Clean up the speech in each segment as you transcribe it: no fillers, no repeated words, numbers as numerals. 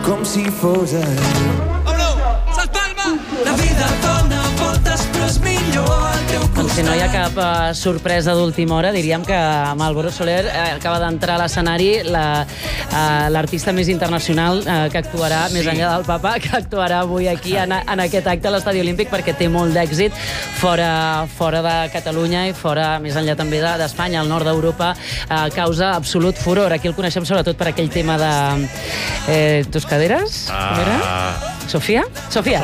com si fos ahir. S'espalma! La vida dona voltes, però és millor al teu costat. Doncs si no hi ha cap sorpresa d'última hora, diríem que amb Álvaro Soler acaba d'entrar a l'escenari l'artista més internacional que actuarà, més enllà del Papa, que actuarà avui aquí en aquest acte a l'Estadi Olímpic, perquè té molt d'èxit fora de Catalunya i fora, més enllà també d'Espanya, al nord d'Europa, causa absolut furor. Aquí el coneixem sobretot per aquell tema de Tus caderes? Com era? Sofia? Sofia,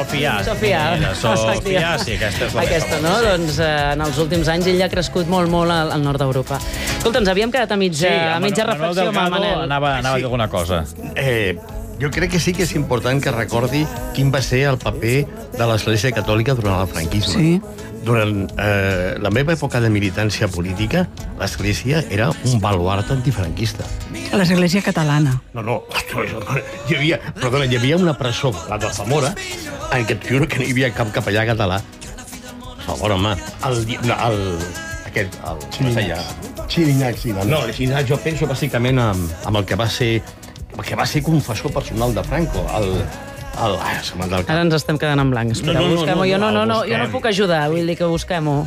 sí, aquesta és la aquesta, no? Doncs en els últims anys ell ha crescut molt al nord d'Europa. Escolta, ens havíem quedat a mitja reflexió amb el Manel. Anava a dir alguna cosa. Jo crec que sí que és important que recordi quin va ser el paper de l'Església Catòlica durant el franquisme. Sí. Durant la meva època de militància política, l'Església era un baluart antifranquista. L'Església catalana. No, hi havia una presó, la de Zamora, en què et juro que no hi havia cap capellà català. Per favor, home. Xirinac, no, el Xirinac jo penso bàsicament amb el que va ser confessor personal de Franco, Ara ens estem quedant en blanc. Espera, busquem-ho. Jo no puc ajudar, vull dir que busquem-ho.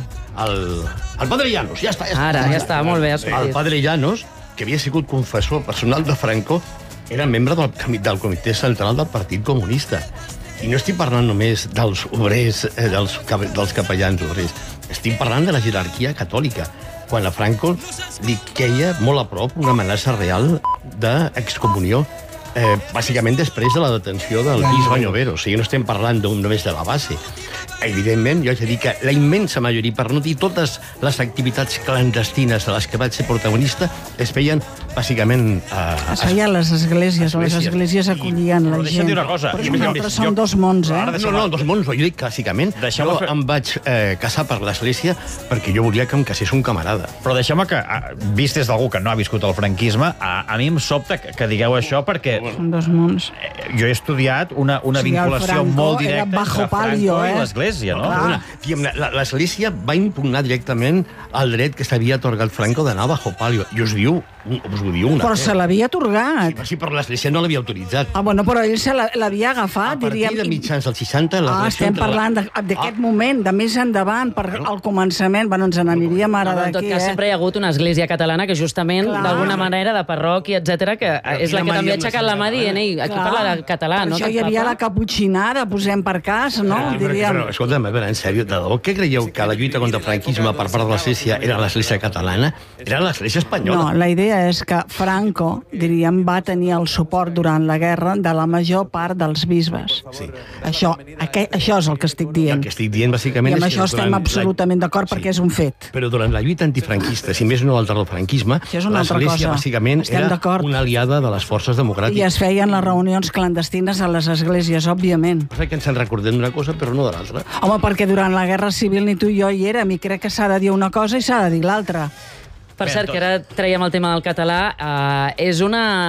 El Padre Llanos, ja està. Ara, ja està, molt bé. El Padre Llanos, que havia sigut confessor personal de Franco, era membre del Comitè Central del Partit Comunista. I no estic parlant només dels obrers, dels capellans obrers. Estic parlant de la jerarquia catòlica, quan a Franco li queia molt a prop una amenaça real d'excomunió, bàsicament després de la detenció del bisbe Llovero. O sigui, no estem parlant només de la base. Evidentment, jo haig de dir que la immensa majoria, per no dir totes les activitats clandestines de les que vaig ser protagonista, es feien bàsicament... Es feien les esglésies acollien la gent. Però deixa'm dir una cosa. Però són dos mons, No, dos mons, jo dic bàsicament. Jo em vaig casar per l'església perquè jo volia que em casés un camarada. Però deixeu-me que, vist des d'algú que no ha viscut el franquisme, a mi em sobta que digueu això perquè... Són dos mons. Jo he estudiat una vinculació molt directa entre Franco i l'Església, no? L'Església va impugnar directament el dret que s'havia atorgat Franco d'anar bajo palio. I us ho diu una... Però se l'havia atorgat. Sí, però l'Església no l'havia autoritzat. Bueno, però ell se l'havia agafat, diríem... A partir de mitjans dels 60... estem parlant d'aquest moment, de més endavant, per al començament. Bueno, ens n'aniríem ara d'aquí, En tot cas, sempre hi ha hagut una església catalana que justament, d'alguna manera, de parròquia, etcètera, que és la que també ha aixecat la mà dient, aquí parla català, no? Per això hi havia la caputxinada, posem per cas, no? Però, escolta'm, en sèrio, de debò què creieu que la lluita contra el franquisme per part de l'església era l'església catalana? Era l'església espanyola. No, la idea és que Franco, diríem, va tenir el suport durant la guerra de la major part dels bisbes. Sí. Això és el que estic dient. El que estic dient, bàsicament, i amb això estem absolutament d'acord perquè és un fet. Però durant la lluita antifranquista, si més no del tardofranquisme, l'església, bàsicament, era una aliada de les forces democràtiques. I es feien les reunions clandestines a les esglésies, òbviament. Passa que ens en recordem d'una cosa, però no de l'altra. Home, perquè durant la Guerra Civil ni tu i jo hi érem, i crec que s'ha de dir una cosa i s'ha de dir l'altra. Per cert, que ara traiem el tema del català, és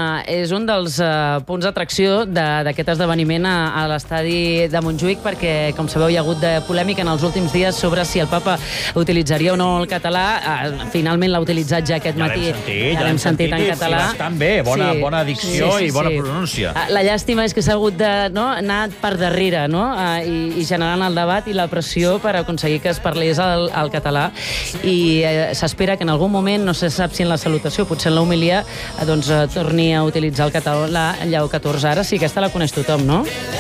un dels punts d'atracció d'aquest esdeveniment a l'estadi de Montjuïc, perquè, com sabeu, hi ha hagut de polèmica en els últims dies sobre si el papa utilitzaria o no el català. Finalment l'ha utilitzat ja aquest matí. Ja l'hem sentit en català. Bastant bé, bona dicció i bona pronúncia. La llàstima és que s'ha hagut d'anar per darrere, i generant el debat i la pressió per aconseguir que es parlés el català. I s'espera que en algun moment, no se sap si en la salutació, potser en l'homilia, torni a utilitzar el català Lleó XIV. Ara sí, aquesta la coneix tothom, no?